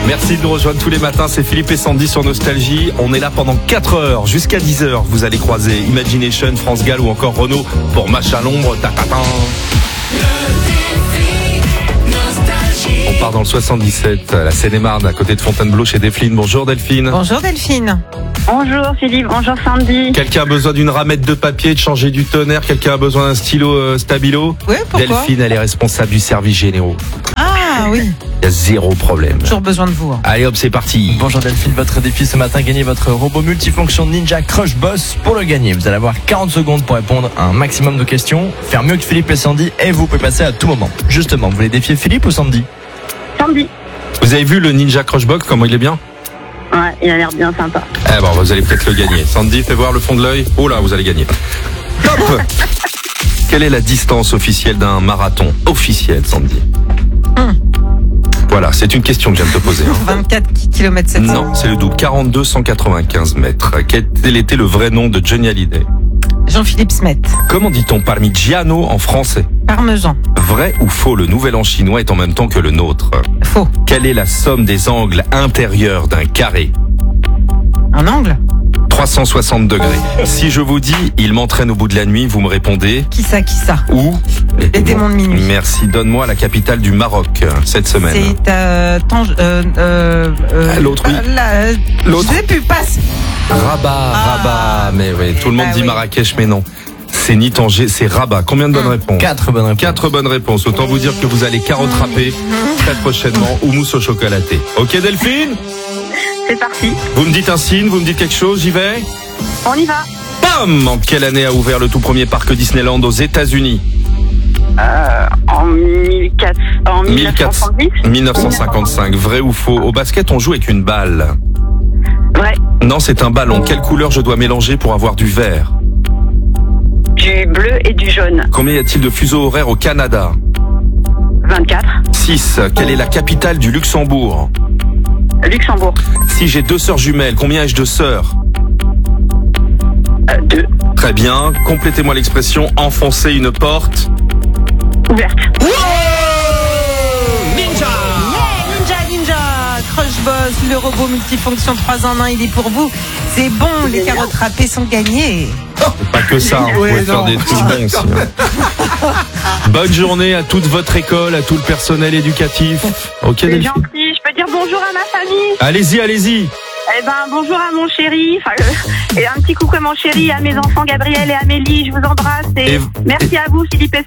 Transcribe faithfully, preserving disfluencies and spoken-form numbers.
Merci de nous rejoindre tous les matins, c'est Philippe et Sandy sur Nostalgie. On est là pendant quatre heures, jusqu'à dix heures. Vous allez croiser Imagination, France Gall ou encore Renaud pour Match à l'ombre. Ta-ta-ta. On part dans le soixante-dix-sept, la Seine-et-Marne, à côté de Fontainebleau chez Delphine. Bonjour Delphine. Bonjour Delphine. Bonjour Philippe, bonjour Sandy. Quelqu'un a besoin d'une ramette de papier, de changer du tonnerre? Quelqu'un a besoin d'un stylo euh, stabilo? Oui, pourquoi? Delphine, elle est responsable du service généraux. Ah oui. Il y a zéro problème. Toujours besoin de vous. Hein. Allez hop, c'est parti. Bonjour Delphine, votre défi ce matin, gagnez votre robot multifonction Ninja Crush Boss. Pour le gagner, vous allez avoir quarante secondes pour répondre à un maximum de questions, faire mieux que Philippe et Sandy, et vous pouvez passer à tout moment. Justement, vous voulez défier Philippe ou Sandy? Sandy. Vous avez vu le Ninja Crush Box, comment il est bien? Ouais, il a l'air bien sympa. Eh bon, vous allez peut-être le gagner. Sandy, fais voir le fond de l'œil. Oh là, vous allez gagner. Top. Quelle est la distance officielle d'un marathon? Officiel, Sandy. Hum. Voilà, c'est une question que je viens de te poser. Hein. vingt-quatre kilomètres sept cents. Non, c'est le double. quarante-deux cent quatre-vingt-quinze mètres. Quel était le vrai nom de Johnny Hallyday? Jean-Philippe Smet. Comment dit-on Parmigiano en français? Parmesan. Vrai ou faux, le nouvel an chinois est en même temps que le nôtre? Faux. Quelle est la somme des angles intérieurs d'un carré? Un angle. trois cent soixante degrés. Si je vous dis, il m'entraîne au bout de la nuit, vous me répondez? Qui ça, qui ça? Où? Les démons de minuit. Merci. Donne-moi la capitale du Maroc cette semaine. C'est euh, Tange, euh, euh, euh, L'autre, oui. euh, la- L'autre. Je sais plus, passe. Rabat, Ah. Rabat. Mais oui, tout le monde Bah dit oui. Marrakech, mais non. C'est ni Tanger, c'est Rabat. Combien de bonnes réponses? Quatre bonnes réponses. Quatre bonnes réponses. Autant vous dire que vous allez carotte râpée très prochainement ou mousse au chocolaté. Ok Delphine? C'est parti, Vous me dites un signe, vous me dites quelque chose, j'y vais? on y va. Bam! En quelle année a ouvert le tout premier parc Disneyland aux États-Unis? Euh, en mille quatre cents, en mille neuf cent soixante-dix. mille neuf cent cinquante-cinq. Vrai ou faux? Au basket, on joue avec une balle. Vrai. Non, c'est un ballon. Quelle couleur je dois mélanger pour avoir du vert? Du bleu et du jaune. Combien y a-t-il de fuseaux horaires au Canada? vingt-quatre. six. Quelle est la capitale du Luxembourg? Luxembourg. Si j'ai deux sœurs jumelles, combien ai-je de sœurs? Euh, deux. Très bien. Complétez-moi l'expression enfoncer une porte. Ouverte. Ninja! Ninja, Ninja, Crush Boss, le robot multifonction trois en un, il est pour vous. C'est bon, les carottes râpées sont gagnées. Pas que ça, hein. Vous Ouais, pouvez faire non. des trucs bons aussi. hein. Bonne journée à toute votre école, à tout le personnel éducatif. Ok C'est Delphine? gentil. Je peux dire bonjour à ma famille. Allez-y, allez-y. Eh ben, bonjour à mon chéri. Enfin, euh, et un petit coucou à mon chéri, à mes enfants Gabriel et Amélie. Je vous embrasse. Et, Et- merci à vous, Philippe et